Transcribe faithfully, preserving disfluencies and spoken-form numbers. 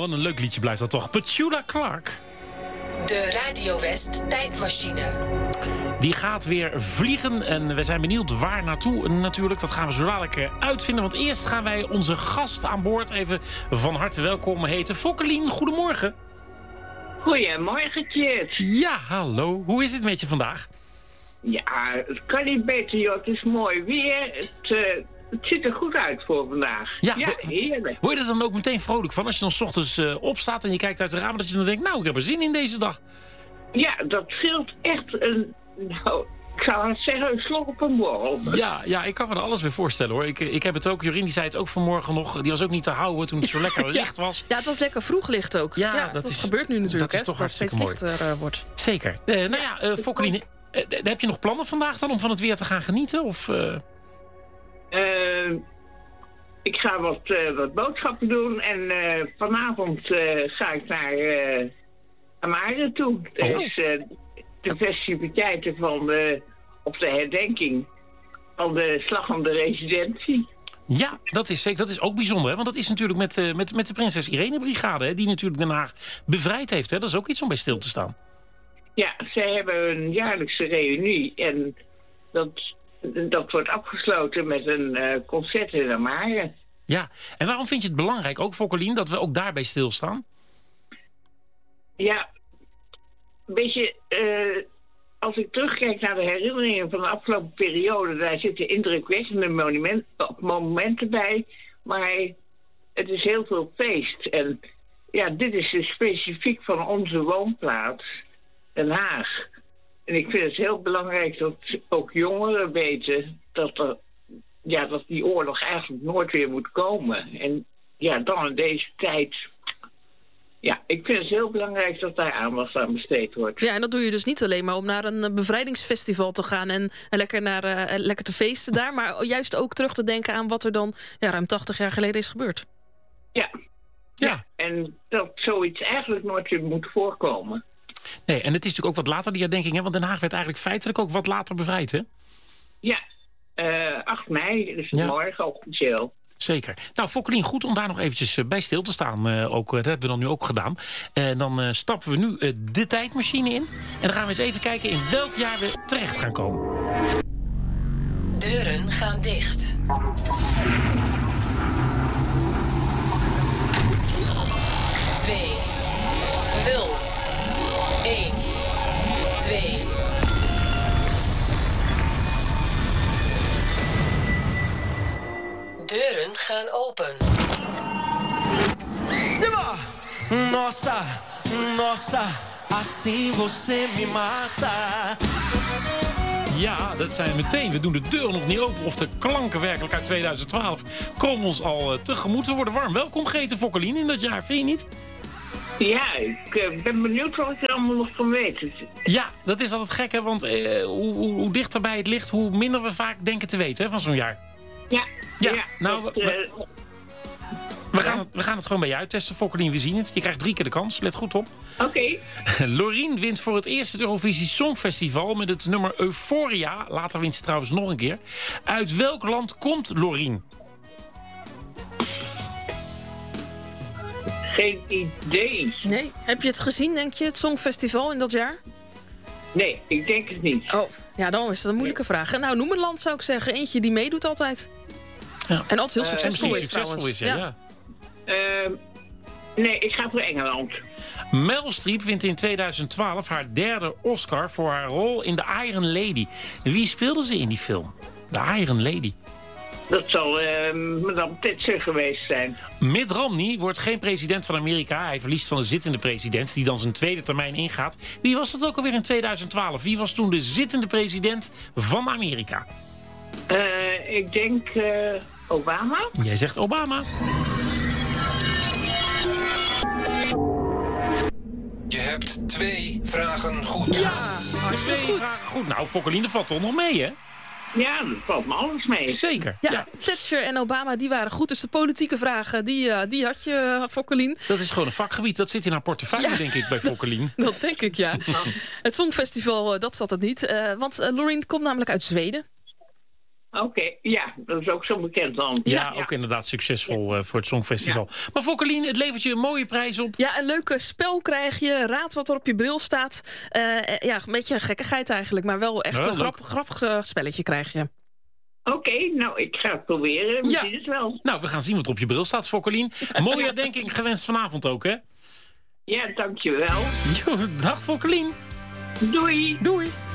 wat een leuk liedje blijft dat toch. Petula Clark. De Radio West tijdmachine. Die gaat weer vliegen en we zijn benieuwd waar naartoe natuurlijk. Dat gaan we zo dadelijk uitvinden. Want eerst gaan wij onze gast aan boord even van harte welkom heten. Fokkelien, goedemorgen. Goedemorgen, Tjeerd. Ja, hallo. Hoe is het met je vandaag? Ja, het kan niet beter, joh. Het is mooi weer. Het, uh, het ziet er goed uit voor vandaag. Ja, ja heerlijk. Word je er dan ook meteen vrolijk van als je dan 's ochtends uh, opstaat en je kijkt uit de ramen dat je dan denkt, nou, ik heb er zin in deze dag? Ja, dat scheelt echt een, nou, ik zou haast zeggen, een slok op een borrel. Ja, ja, ik kan me er alles weer voorstellen, hoor. Ik, ik heb het ook, Jorien die zei het ook vanmorgen nog, die was ook niet te houden toen het zo lekker licht was. Ja, het was lekker vroeg licht ook. Ja, ja dat, dat is, gebeurt nu natuurlijk, dat is hè, toch dat het steeds hartstikke lichter uh, wordt. Zeker. Uh, nou ja, uh, Fokkelien, uh, heb je nog plannen vandaag dan om van het weer te gaan genieten? Of, uh... Uh, ik ga wat, uh, wat boodschappen doen en uh, vanavond uh, ga ik naar uh, Amare toe. Dat Oh. is uh, de festiviteiten van de, of de herdenking van de slag om de residentie. Ja, dat is zeker. Dat is ook bijzonder, hè? Want dat is natuurlijk met, uh, met, met de Prinses Irene Brigade, hè? Die natuurlijk Den Haag bevrijd heeft. Hè? Dat is ook iets om bij stil te staan. Ja, zij hebben een jaarlijkse reunie en dat, dat wordt afgesloten met een uh, concert in Amare. Ja, en waarom vind je het belangrijk, ook Fokkelien, dat we ook daarbij stilstaan? Ja, weet je, uh, als ik terugkijk naar de herinneringen van de afgelopen periode, daar zitten indrukwekkende monument, momenten bij, maar het is heel veel feest. En ja, dit is dus specifiek van onze woonplaats, Den Haag. En ik vind het heel belangrijk dat ook jongeren weten dat, er, ja, dat die oorlog eigenlijk nooit weer moet komen. En ja, dan in deze tijd. Ja, ik vind het heel belangrijk dat daar aandacht aan besteed wordt. Ja, en dat doe je dus niet alleen maar om naar een bevrijdingsfestival te gaan en, en lekker, naar, uh, lekker te feesten daar, maar juist ook terug te denken aan wat er dan ja, ruim tachtig jaar geleden is gebeurd. Ja. Ja. ja, en dat zoiets eigenlijk nooit weer moet voorkomen. Nee, en het is natuurlijk ook wat later die herdenking, hè? Want Den Haag werd eigenlijk feitelijk ook wat later bevrijd, hè? Ja, uh, acht mei, dus Ja. morgen officieel. Zeker. Nou, Fokkelien, goed om daar nog eventjes uh, bij stil te staan. Uh, ook, uh, dat hebben we dan nu ook gedaan. En uh, dan uh, stappen we nu uh, de tijdmachine in. En dan gaan we eens even kijken in welk jaar we terecht gaan komen. Deuren gaan dicht. Twee. Nul. Eén. Twee. Deuren gaan open. Simba! Nossa, nossa, assim você me mata. Ja, dat zijn meteen. We doen de deur nog niet open. Of de klanken werkelijk uit tweeduizend twaalf komen ons al uh, tegemoet. We worden warm. Welkom, Grete Fokkelien, in dat jaar. Vind je niet? Ja, ik uh, ben benieuwd wat ik er allemaal nog van weet. Ja, dat is altijd gek, hè? Want uh, hoe, hoe, hoe dichter bij het ligt, hoe minder we vaak denken te weten, hè, van zo'n jaar. Ja, Ja, ja nou, dat, we, uh, we, gaan het, we gaan het gewoon bij je uittesten, Fokkelien. We zien het. Je krijgt drie keer de kans. Let goed op. Oké. Okay. Loreen wint voor het eerst het Eurovisie Songfestival met het nummer Euphoria. Later wint ze trouwens nog een keer. Uit welk land komt Loreen? Geen idee. Nee, heb je het gezien, denk je, het Songfestival in dat jaar? Nee, ik denk het niet. Oh, ja, dan is dat een moeilijke vraag. Nou, noem een land, zou ik zeggen. Eentje die meedoet altijd. Ja. En altijd heel Uh, succesvol Misschien is succesvol trouwens. is, ja. ja. Uh, nee, ik ga voor Engeland. Meryl Streep wint in tweeduizend twaalf haar derde Oscar voor haar rol in The Iron Lady. Wie speelde ze in die film? The Iron Lady. Dat zal uh, madame Thatcher geweest zijn. Mitt Romney wordt geen president van Amerika. Hij verliest van de zittende president, die dan zijn tweede termijn ingaat. Wie was dat ook alweer in tweeduizend twaalf? Wie was toen de zittende president van Amerika? Uh, ik denk uh, Obama. Jij zegt Obama. Je hebt twee vragen goed. Ja, hartstikke Twee goed. vragen goed. Nou, Fokkelien, dat valt toch nog mee, hè? Ja, dat valt me alles mee. Zeker. Ja, Ja. Thatcher en Obama, die waren goed. Dus de politieke vragen, die, uh, die had je, uh, Fokkelien. Dat is gewoon een vakgebied. Dat zit in haar portefeuille, Ja. denk ik, bij Fokkelien. Dat denk ik, ja. Het Songfestival, uh, dat zat het niet. Uh, want uh, Loreen komt namelijk uit Zweden. Oké, okay, ja, dat is ook zo bekend dan. Ja, ja. ook inderdaad succesvol ja. uh, voor het Songfestival. Ja. Maar Fokkelien, het levert je een mooie prijs op. Ja, een leuk spel krijg je. Raad wat er op je bril staat. Uh, ja, een beetje gekkigheid eigenlijk, maar wel echt ja, een grappig, grappig uh, spelletje krijg je. Oké, okay, nou, ik ga het proberen. We ja. zien het wel. Nou, we gaan zien wat er op je bril staat, Fokkelien. Mooie herdenking gewenst vanavond ook, hè? Ja, dankjewel. Jo, dag, Fokkelien. Doei. Doei.